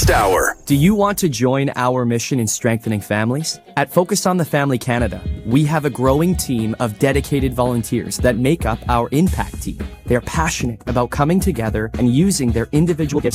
Focused Hour. Do you want to join our mission in strengthening families? At Focused on the Family Canada, we have a growing team of dedicated volunteers that make up our impact team. They're passionate about coming together and using their individual gifts